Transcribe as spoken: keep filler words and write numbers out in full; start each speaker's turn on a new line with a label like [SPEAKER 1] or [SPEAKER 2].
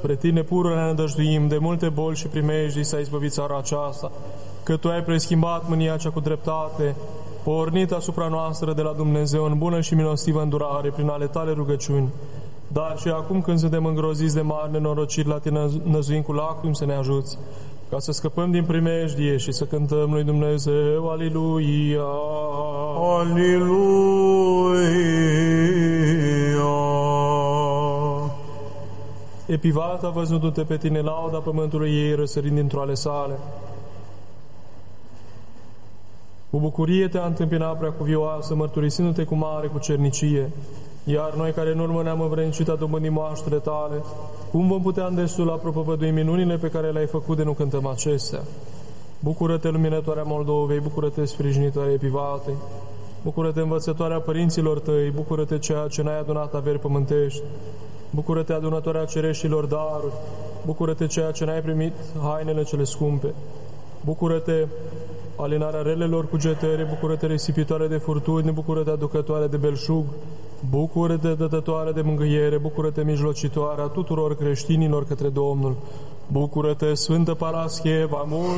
[SPEAKER 1] spre Tine pururea ne nădăjduim, de multe boli și primejdii s-a izbăvit țara aceasta, că Tu ai preschimbat mânia cea cu dreptate, pornit asupra noastră de la Dumnezeu în bună și milostivă îndurare prin ale Tale rugăciuni. Dar și acum când suntem îngroziți de mari nenorociri, la Tine năzuim cu lacrimi să ne ajuți, ca să scăpăm din primejdie și să cântăm lui Dumnezeu, Aliluia!
[SPEAKER 2] Aliluia!
[SPEAKER 1] Epivata, văzându-te pe Tine, lauda pământului ei răsărind dintr-o ale sale. Cu bucurie Te-a întâmpinat, Preacuvioasă, mărturisindu-te cu mare cucernicie, iar noi care în urmă ne-am învrednicit a dobândi moaștele Tale, cum vom putea îndestula propovădui minunile pe care le-ai făcut de nu cântăm acestea? Bucură-te, luminătoarea Moldovei, bucură-te, sprijinitoarea Epivatei, bucură-te, învățătoarea părinților Tăi, bucură-te, ceea ce n-ai adunat averi pământești, bucură-te, adunătoarea cereștilor daruri, bucură-te, ceea ce n-ai primit hainele cele scumpe, bucură-te, alinarea relelor cugetări, bucură-te, risipitoare de furtuni, bucură-te, aducătoare de belșug, bucură-te, dătătoare de mângâiere, bucură-te, mijlocitoare a tuturor creștinilor către Domnul, bucură-te, Sfântă Parascheva, mult